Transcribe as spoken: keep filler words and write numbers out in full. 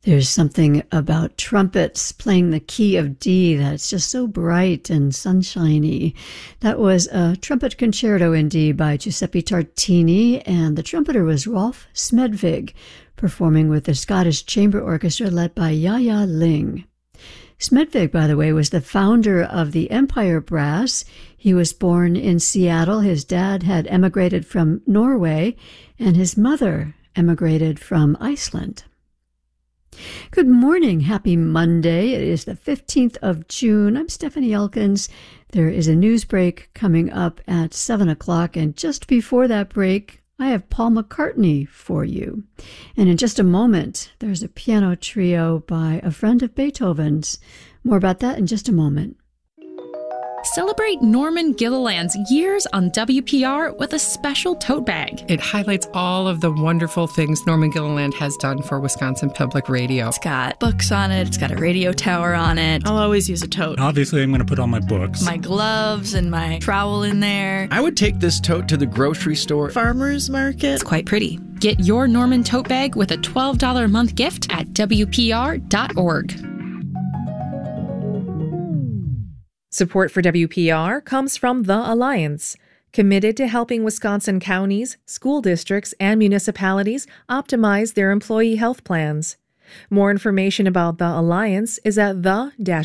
There's something about trumpets playing the key of D that's just so bright and sunshiny. That was a trumpet concerto in D by Giuseppe Tartini, and the trumpeter was Rolf Smedvig, performing with the Scottish Chamber Orchestra led by Yaya Ling. Smedvig, by the way, was the founder of the Empire Brass. He was born in Seattle. His dad had emigrated from Norway, and his mother emigrated from Iceland. Good morning. Happy Monday. It is the fifteenth of June. I'm Stephanie Elkins. There is a news break coming up at seven o'clock, and just before that break, I have Paul McCartney for you. And in just a moment, there's a piano trio by a friend of Beethoven's. More about that in just a moment. Celebrate Norman Gilliland's years on W P R with a special tote bag. It highlights all of the wonderful things Norman Gilliland has done for Wisconsin Public Radio. It's got books on it. It's got a radio tower on it. I'll always use a tote. Obviously, I'm going to put all my books. My gloves and my trowel in there. I would take this tote to the grocery store. Farmer's market. It's quite pretty. Get your Norman tote bag with a twelve dollars a month gift at W P R dot org. Support for W P R comes from The Alliance, committed to helping Wisconsin counties, school districts, and municipalities optimize their employee health plans. More information about The Alliance is at the